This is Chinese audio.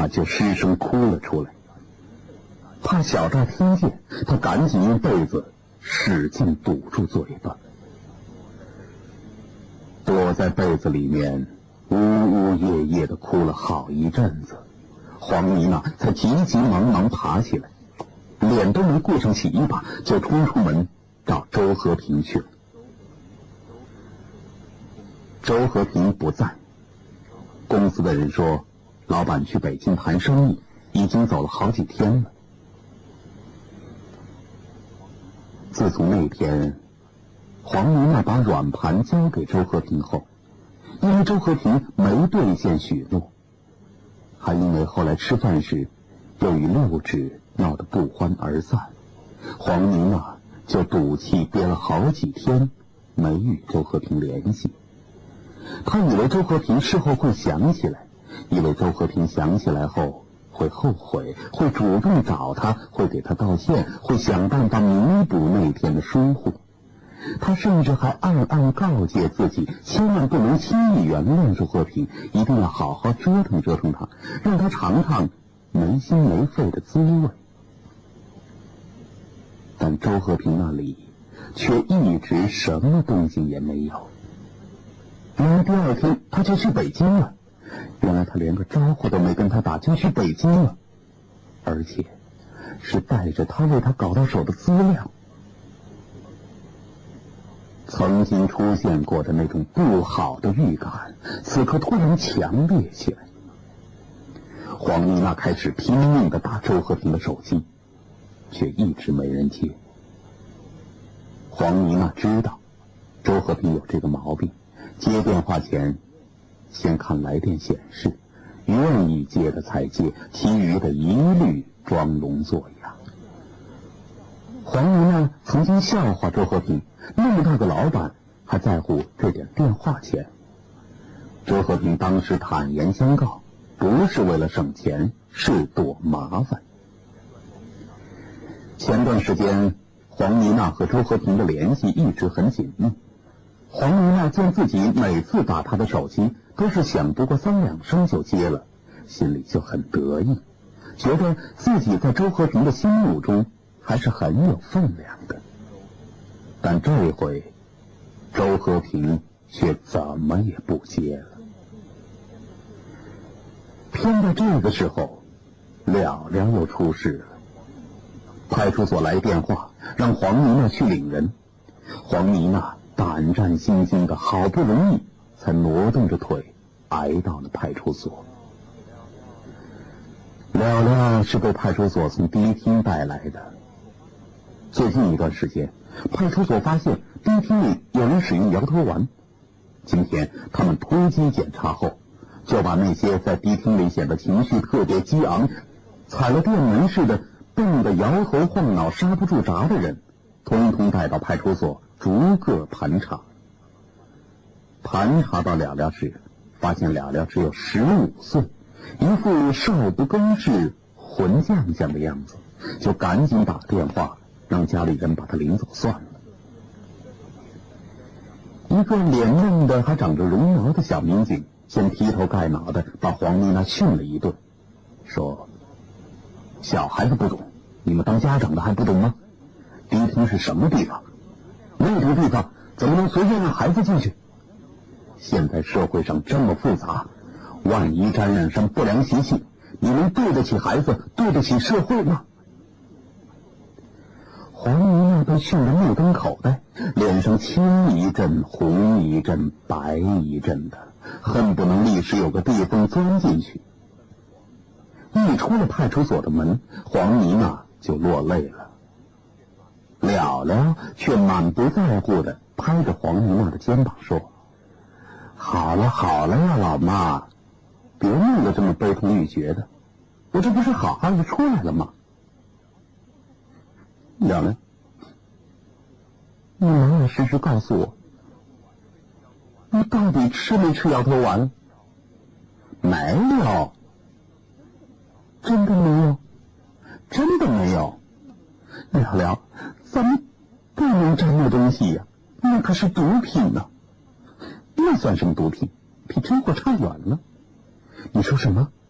娜就失声哭了出来。怕小赵听见，她赶紧用被子使劲堵住嘴巴，躲在被子里面呜呜咽咽地哭了好一阵子。黄妮娜才急急忙忙爬起来，脸都没顾上洗一把，就冲出门找周和平去了。周和平不在，公司的人说老板去北京谈生意，已经走了好几天了。自从那天黄妮娜把软盘交给周和平后，因为周和平没兑现许诺，还因为后来吃饭时又与六指闹得不欢而散，黄妮娜就赌气憋了好几天没与周和平联系。她以为周和平事后会想起来，以为周和平想起来后会后悔，会主动找他，会给他道歉，会想办法弥补那天的疏忽。他甚至还暗暗告诫自己，千万不能轻易原谅周和平，一定要好好折腾折腾他，让他尝尝没心没肺的滋味。但周和平那里却一直什么动静也没有。原来第二天他就去北京了，原来他连个招呼都没跟他打就去北京了，而且是带着他为他搞到手的资料。曾经出现过的那种不好的预感，此刻突然强烈起来。黄妮娜开始拼命地打周和平的手机，却一直没人接。黄妮娜知道周和平有这个毛病，接电话前先看来电显示，愿意接的才接，其余的一律装聋作哑。黄妮娜曾经笑话周和平，那么大个老板还在乎这点电话钱。周和平当时坦言相告，不是为了省钱，是躲麻烦。前段时间黄妮娜和周和平的联系一直很紧密，黄妮娜见自己每次打他的手机都是响不过3、2声就接了，心里就很得意，觉得自己在周和平的心目中还是很有分量的。但这回周和平却怎么也不接了。偏在这个时候，了了又出事了。派出所来电话让黄妮娜去领人，黄妮娜胆战心惊的，好不容易才挪动着腿挨到了派出所。了了是被派出所从迪厅带来的。最近一段时间，派出所发现迪厅里有人使用摇头丸，今天他们突击检查后，就把那些在迪厅里显得情绪特别激昂，踩了电门似的蹦得摇头晃脑刹不住闸的人通通带到派出所逐个盘查。盘查到了了时，发现了了只有15岁，一副少不更事混酱酱的样子，就赶紧打电话让家里人把他领走算了。一个脸嫩的还长着绒毛的小民警先劈头盖脑的把黄妮娜训了一顿，说小孩子不懂，你们当家长的还不懂吗？迪厅是什么地方？那种地方怎么能随便让孩子进去？现在社会上这么复杂，万一沾染上不良习气，你能对得起孩子，对得起社会吗？黄妮娜被训得目瞪口呆，脸上青一阵红一阵白一阵的，恨不能立时有个地缝钻进去。一出了派出所的门，黄妮娜就落泪了。了了却满不在乎的拍着黄妮娜的肩膀说，好了好了呀，老妈，别弄得这么悲痛欲绝的，我这不是好好的出来了吗？了了，你老老实实告诉我，你到底吃没吃摇头丸？没有。真的没有？真的没有。了了，咱们不能沾那东西呀，那可是毒品呢。那算什么毒品？比真货差远了。你说什么？